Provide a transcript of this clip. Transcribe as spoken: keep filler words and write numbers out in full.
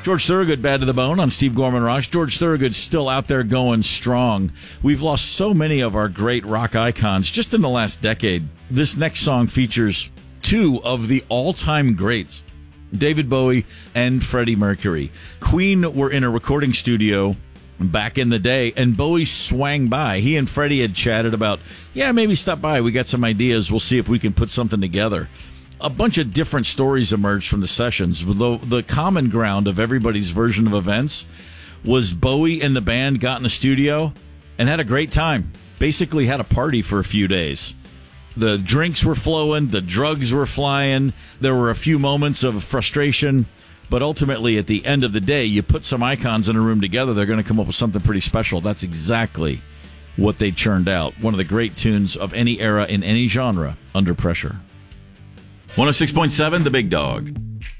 George Thorogood, Bad to the Bone on Steve Gorman Rocks. George Thorogood's still out there going strong. We've lost so many of our great rock icons just in the last decade. This next song features two of the all-time greats, David Bowie and Freddie Mercury. Queen were in a recording studio back in the day, and Bowie swang by. He and Freddie had chatted about, yeah, maybe stop by. We got some ideas. We'll see if we can put something together. A bunch of different stories emerged from the sessions. The, the common ground of everybody's version of events was Bowie and the band got in the studio and had a great time. Basically had a party for a few days. The drinks were flowing, the drugs were flying, there were a few moments of frustration, but ultimately at the end of the day, you put some icons in a room together, they're going to come up with something pretty special. That's exactly what they churned out. One of the great tunes of any era in any genre, Under Pressure. one oh six point seven, The Big Dog.